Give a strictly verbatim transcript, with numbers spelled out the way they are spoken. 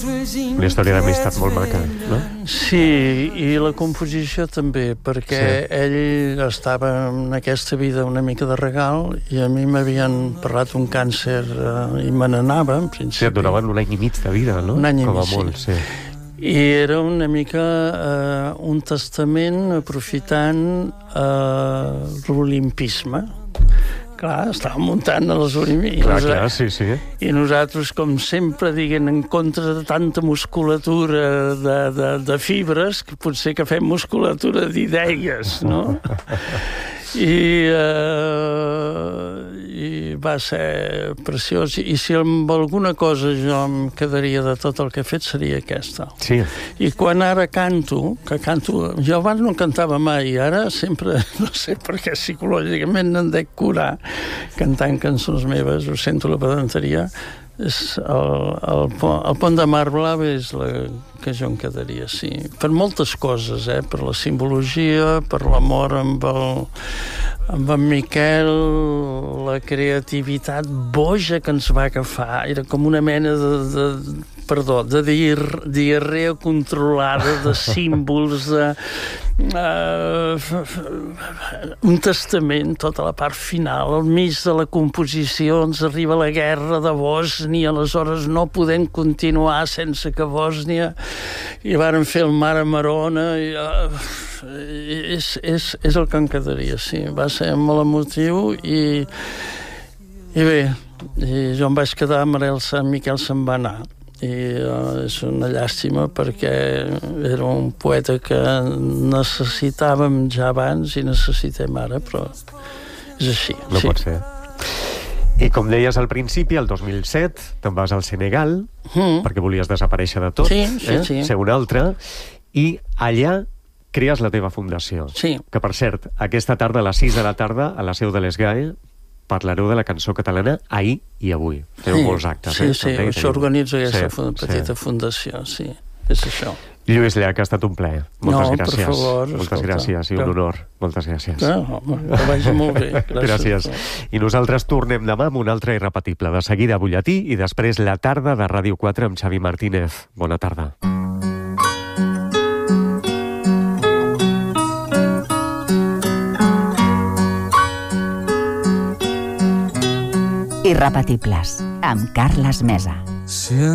Una història d'amistat molt maca, no? Sí, i la composició també, perquè sí. ell estava en aquesta vida una mica de regal i a mi m'havien parlat d'un càncer eh, i me n'anava, en principi. Sí, et donaven un any i mig de vida, no? Un any i mig, Com a molt, sí. I era una mica eh, un testament aprofitant eh, l'olimpisme. Clar, estàvem muntant a les Olimpíades. Clar, clar, sí, sí. I nosaltres, com sempre, diguem, en contra de tanta musculatura de, de, de fibres, que potser que fem musculatura d'idees, no? I, uh, I va ser preciós. I si amb alguna cosa jo em quedaria de tot el que he fet seria aquesta. Sí. I quan ara canto, que canto... Jo abans no cantava mai, ara sempre, no sé per què psicològicament em dec curar cantant cançons meves, ho sento la pedanteria, és el, el, el Pont de Mar Blau és la que jo em quedaria, sí. Per moltes coses, eh? Per la simbologia, per l'amor amb el, amb en Miquel, la creativitat boja que ens va agafar. Era com una mena de... de perdó, de diarrea controlada, de símbols, de... Uh, un testament, tota la part final, al mig de la composició ens arriba la guerra de Bòsnia, aleshores no podem continuar sense que Bòsnia, i varen fer el Mar a Marona, i, uh, és, és, és el que em quedaria, sí, va ser molt emotiu, i, i bé, i jo em vaig quedar amb el Sant Miquel se'n va anar. I uh, és una llàstima perquè era un poeta que necessitàvem ja abans i necessitem ara, però és així. No sí. pot ser. I com deies al principi, el dos mil set te'n vas al Senegal mm. perquè volies desaparèixer de tot, sí, sí, eh? sí. ser un altre, i allà crees la teva fundació. Sí. Que, per cert, aquesta tarda, a les sis de la tarda, a la seu de l'E S G A E, parlareu de la cançó catalana ahir i avui. Feu sí, molts actes. Sí, eh? sí, També, això organitza aquesta sí, petita sí. fundació, sí, és això. Lluís Llach, ha estat un plaer. Moltes no, gràcies. per favor. Moltes escolta, gràcies i un que... honor. Moltes gràcies. No, home, que vagi molt bé. Gràcies. Gràcies. I nosaltres tornem demà amb un altre irrepetible. De seguida, butlletí, i després la tarda de Ràdio quatre amb Xavi Martínez. Bona tarda. Irrepetibles, amb Carles Mesa.